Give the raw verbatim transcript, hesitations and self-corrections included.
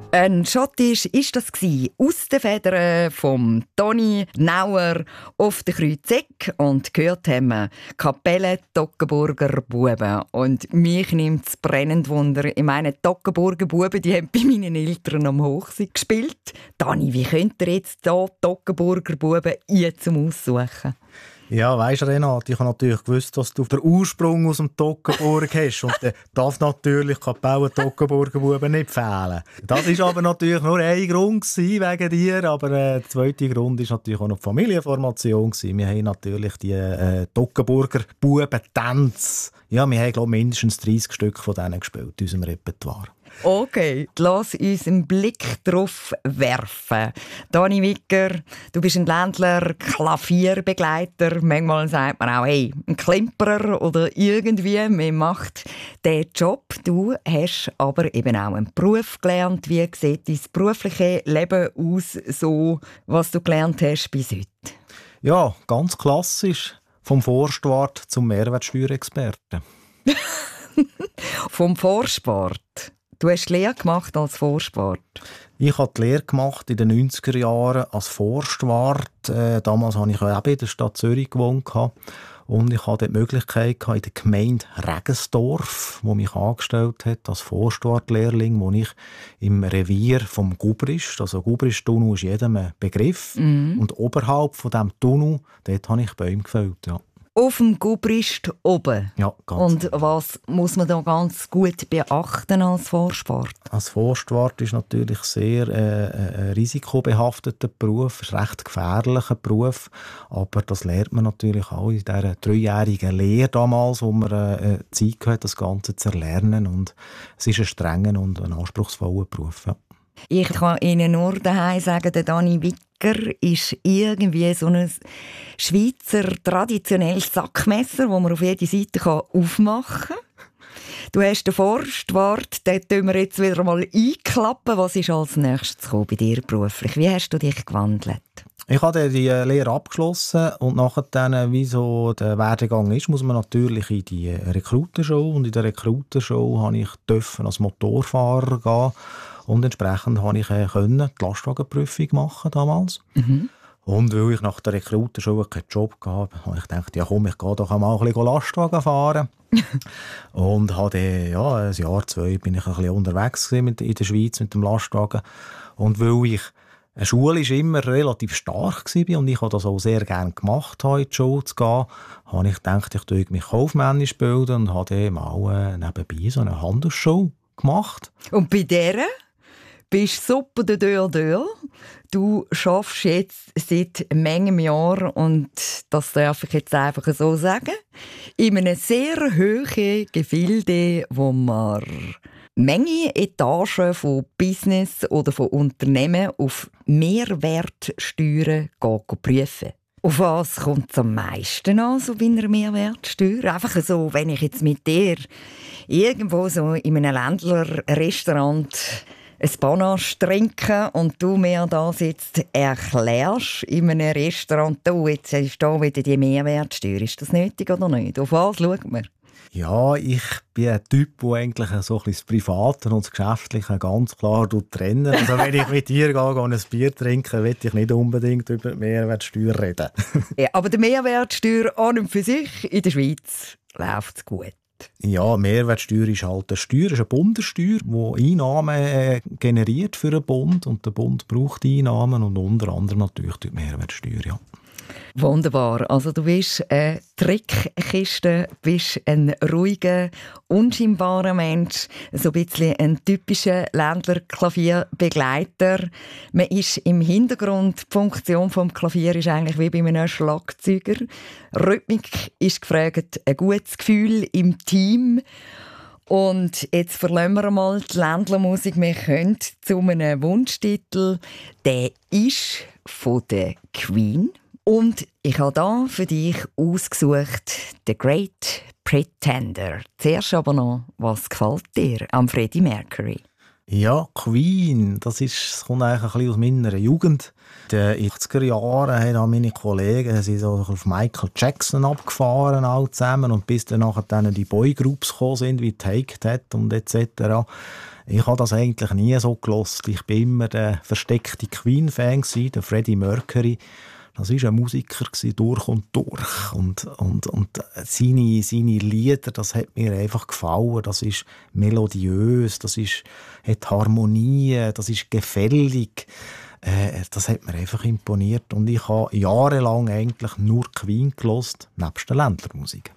Ein Schottisch ist das gsi aus den Federn vom Toni Nauer auf der Kreuzeck und gehört haben wir Kapelle Toggenburger Buben. Und mich nimmt es brennend Wunder. Ich meine, Toggenburger Buben, die haben bei meinen Eltern am Hochsee gespielt. Toni, wie könnt ihr jetzt hier Toggenburger Buben hier zum Aussuchen? Ja, weisst du, Renate, ich habe natürlich gewusst, dass du den Ursprung aus dem Toggenburg hast. Und dann darf natürlich Kapelle Toggenburger Buben nicht fehlen. Das war aber natürlich nur ein Grund wegen dir. Aber äh, der zweite Grund war natürlich auch noch die Familienformation. Wir haben natürlich die äh, Toggenburger Buben-Tänze. Ja, wir haben, glaube ich, mindestens dreißig Stück von denen gespielt in unserem Repertoire. Okay, lass uns einen Blick drauf werfen. Dani Wicker, du bist ein Ländler, Klavierbegleiter. Manchmal sagt man auch, hey, ein Klimperer oder irgendwie, man macht diesen Job. Du hast aber eben auch einen Beruf gelernt. Wie sieht dein berufliches Leben aus, so was du gelernt hast bis heute? Ja, ganz klassisch. Vom Vorsport zum Mehrwertsteuerexperten. Vom Vorsport? Du hast die Lehre gemacht als Vorsport. Ich habe die Lehre gemacht in den neunziger Jahren als Forstwart. Äh, damals habe ich auch in der Stadt Zürich gewohnt. Und ich hatte die Möglichkeit in der Gemeinde Regensdorf, wo mich angestellt hat als Forstwartlehrling, wo ich im Revier vom Gubrist, also Gubrist-Tunnel ist jedem ein Begriff. Mhm. Und oberhalb von diesem Tunnel, dort habe ich Bäume gefällt, ja. Auf dem Gubrist oben? Ja, ganz. Und was muss man da ganz gut beachten als Forstwart? Als Forstwart ist natürlich sehr äh, ein risikobehafteter Beruf, ein recht gefährlicher Beruf. Aber das lernt man natürlich auch in dieser dreijährigen Lehre damals, wo man äh, Zeit hat, das Ganze zu erlernen. Und es ist ein strenger und ein anspruchsvoller Beruf. Ja. Ich kann Ihnen nur daheim sagen, der Dani Wicker ist irgendwie so ein Schweizer traditionelles Sackmesser, das man auf jede Seite aufmachen kann. Du hast den Forstwart, den tun wir jetzt wieder mal einklappen. Was ist als nächstes gekommen bei dir beruflich? Wie hast du dich gewandelt? Ich habe die Lehre abgeschlossen und nachher, wie so der Werdegang ist, muss man natürlich in die Rekrutenshow. Und in der Rekrutenshow durfte ich als Motorfahrer gehen. Und entsprechend konnte ich äh, können, die Lastwagenprüfung machen damals. Mhm. Und weil ich nach der Rekrutenshow keinen Job hatte, habe ich gedacht, ja komm, ich gehe doch mal ein bisschen Lastwagen fahren. Und habe dann, ja, ein Jahr, zwei bin ich ein bisschen unterwegs mit, in der Schweiz mit dem Lastwagen. Und weil ich eine Schule ist immer relativ stark war und ich habe das auch sehr gerne gemacht, in die Schule zu gehen, habe ich gedacht, ich bilde mich kaufmännisch bilden und habe dann mal äh, nebenbei so eine Handelsschule gemacht. Und bei der bist super der Dörr Dörr. Du arbeitest jetzt seit manchem Jahr, und das darf ich jetzt einfach so sagen, in einem sehr hohen Gefilde, wo man Menge Etagen von Business oder von Unternehmen auf Mehrwertsteuern prüfen. Auf was kommt es am meisten an, so bei einer Mehrwertsteuer? Einfach so, wenn ich jetzt mit dir irgendwo so in einem Ländler-Restaurant ein Panache trinken und du mir das jetzt erklärst in einem Restaurant, oh, jetzt ist da wieder die Mehrwertsteuer. Ist das nötig oder nicht? Auf was schaut man? Ja, ich bin ein Typ, der eigentlich so ein bisschen das Private und das Geschäftliche ganz klar trennen. Also wenn ich mit dir gehe, gehe ein Bier trinken, will ich nicht unbedingt über die Mehrwertsteuer reden. Ja, aber die Mehrwertsteuer an und für sich in der Schweiz läuft es gut. Ja, Mehrwertsteuer ist halt eine Steuer, ist eine Bundessteuer, die Einnahmen äh, generiert für den Bund. Und der Bund braucht Einnahmen und unter anderem natürlich die Mehrwertsteuer, ja. Wunderbar. Also du bist eine Trickkiste, bist ein ruhiger, unscheinbarer Mensch, so ein bisschen ein typischer Ländler-Klavierbegleiter. Man ist im Hintergrund, die Funktion des Klavier ist eigentlich wie bei einem Schlagzeuger. Rhythmik ist gefragt, ein gutes Gefühl im Team. Und jetzt verlassen wir mal die Ländlermusik. Wir kommen zu einem Wunschtitel. Der ist von der Queen. Und ich habe hier für dich ausgesucht «The Great Pretender». Zuerst aber noch, was gefällt dir am Freddie Mercury? Ja, Queen, das, ist, das kommt eigentlich ein bisschen aus meiner Jugend. In den achtziger Jahren haben meine Kollegen sind so auf Michael Jackson abgefahren, alle zusammen. Und bis dann nachher die Boygroups gekommen sind, wie Take That und et cetera, Ich habe das eigentlich nie so gelost. Ich bin immer der versteckte Queen-Fan gewesen, der Freddie Mercury. Das war ein Musiker durch und durch. Und, und, und seine, seine Lieder, das hat mir einfach gefallen. Das ist melodiös, das ist, hat Harmonie, das ist gefällig. Äh, das hat mir einfach imponiert. Und ich habe jahrelang eigentlich nur Queen gehört, nebst der Ländlermusik.